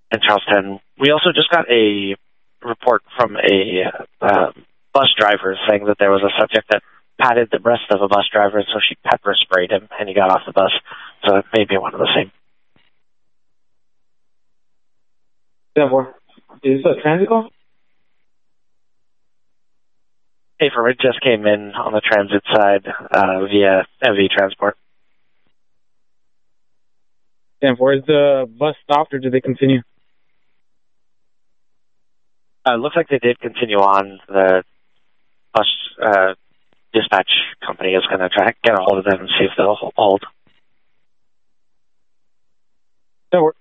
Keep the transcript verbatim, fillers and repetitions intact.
in Charlestown. We also just got a report from a uh, bus driver saying that there was a subject that patted the breast of a bus driver, so she pepper sprayed him, and he got off the bus. So it may be one of the same. Yeah, more. Is this a transit call? Hey, for it just came in on the transit side uh, via M V Transport. Damn, where's the bus stopped, or did they continue? Uh, looks like they did continue on. The bus uh, dispatch company is going to try to get a hold of them and see if they'll hold. That works.